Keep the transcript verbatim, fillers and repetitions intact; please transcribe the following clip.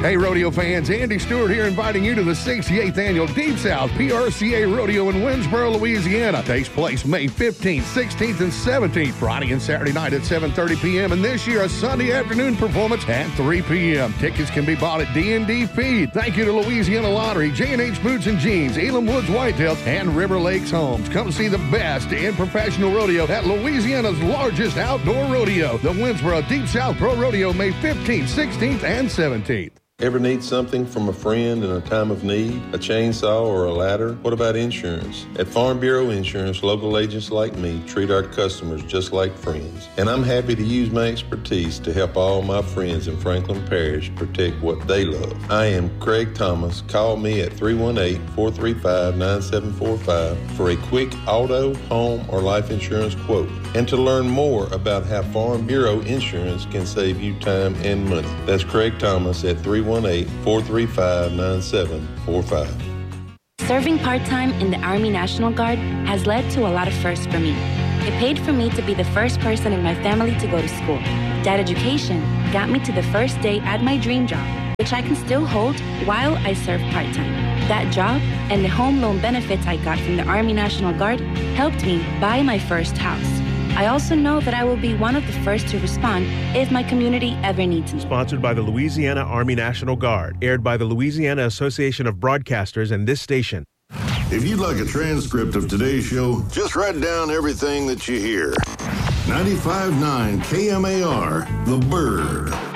Hey, rodeo fans, Andy Stewart here inviting you to the sixty-eighth Annual Deep South P R C A Rodeo in Winsboro, Louisiana. Takes place May fifteenth, sixteenth, and seventeenth, Friday and Saturday night at seven thirty p.m. and this year a Sunday afternoon performance at three p.m. Tickets can be bought at D and D Feed. Thank you to Louisiana Lottery, J and H Boots and Jeans, Elam Woods Whitetails, and River Lakes Homes. Come see the best in professional rodeo at Louisiana's largest outdoor rodeo, the Winsboro Deep South Pro Rodeo, May fifteenth, sixteenth, and seventeenth. Ever need something from a friend in a time of need? A chainsaw or a ladder? What about insurance? At Farm Bureau Insurance, local agents like me treat our customers just like friends. And I'm happy to use my expertise to help all my friends in Franklin Parish protect what they love. I am Craig Thomas. Call me at three one eight, four three five, nine seven four five for a quick auto, home, or life insurance quote. And to learn more about how Farm Bureau Insurance can save you time and money. That's Craig Thomas at three one eight, four three five, nine seven four five. Serving part-time in the Army National Guard has led to a lot of firsts for me. It paid for me to be the first person in my family to go to school. That education got me to the first day at my dream job, which I can still hold while I serve part-time. That job and the home loan benefits I got from the Army National Guard helped me buy my first house. I also know that I will be one of the first to respond if my community ever needs me. Sponsored by the Louisiana Army National Guard. Aired by the Louisiana Association of Broadcasters and this station. If you'd like a transcript of today's show, just write down everything that you hear. ninety-five point nine K M A R, The Bird.